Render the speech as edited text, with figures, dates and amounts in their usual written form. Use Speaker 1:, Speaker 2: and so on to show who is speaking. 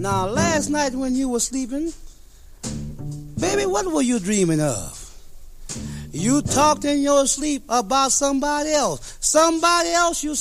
Speaker 1: Now, last night when you were sleeping, baby, what were you dreaming of? You talked in your sleep about somebody else. Somebody else you